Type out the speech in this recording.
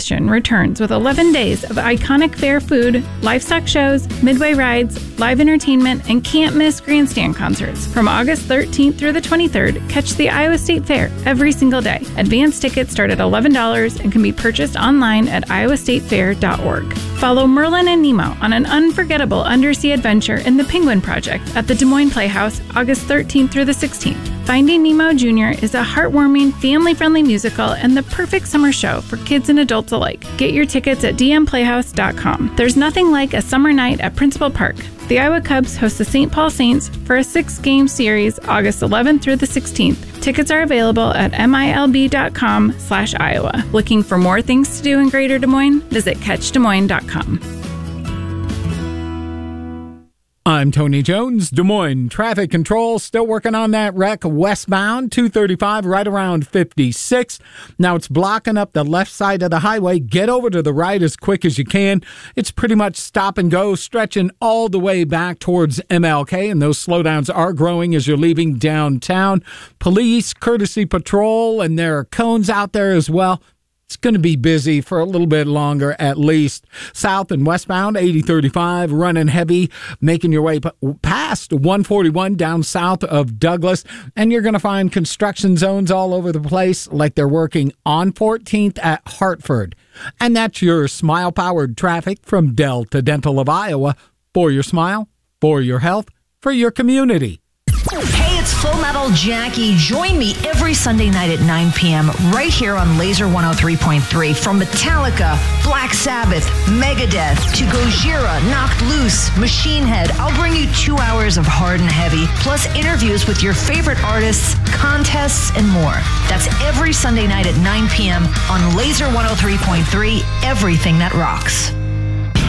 tradition returns with 11 days of iconic fair food, livestock shows, midway rides, live entertainment, and can't-miss grandstand concerts. From August 13th through the 23rd, catch the Iowa State Fair every single day. Advance tickets start at $11 and can be purchased online at iowastatefair.org. Follow Merlin and Nemo on an unforgettable undersea adventure in the Penguin Project at the Des Moines Playhouse, August 13th through the 16th. Finding Nemo Jr. is a heartwarming, family-friendly musical and the perfect summer show for kids and adults alike. Get your tickets at dmplayhouse.com. There's nothing like a summer night at Principal Park. The Iowa Cubs host the St. Paul Saints for a 6-game series, August 11th through the 16th. Tickets are available at milb.com/Iowa. Looking for more things to do in Greater Des Moines? Visit catchdesmoines.com. I'm Tony Jones, Des Moines Traffic Control, still working on that wreck westbound, 235 right around 56. Now it's blocking up the left side of the highway. Get over to the right as quick as you can. It's pretty much stop and go, stretching all the way back towards MLK, and those slowdowns are growing as you're leaving downtown. Police, courtesy patrol, and there are cones out there as well. It's going to be busy for a little bit longer at least. South and westbound, 8035, running heavy, making your way past 141 down south of Douglas. And you're going to find construction zones all over the place like they're working on 14th at Hartford. And that's your smile-powered traffic from Delta Dental of Iowa. For your smile, for your health, for your community. Hey, it's Full Metal Jackie. Join me every Sunday night at 9 p.m. right here on Laser 103.3. From Metallica, Black Sabbath, Megadeth, to Gojira, Knocked Loose, Machine Head, I'll bring you 2 hours of hard and heavy, plus interviews with your favorite artists, contests, and more. That's every Sunday night at 9 p.m. on Laser 103.3, everything that rocks.